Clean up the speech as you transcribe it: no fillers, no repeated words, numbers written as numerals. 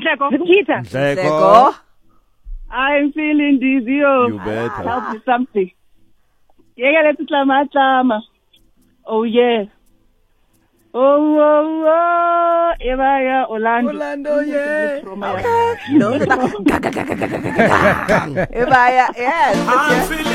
Nhleko. I'm feeling dizzy. Oh. You better. Help me something. Let's tlama. Oh yeah. Oh, Evaya Orlando, yeah. Okay. No. Evaya, yes.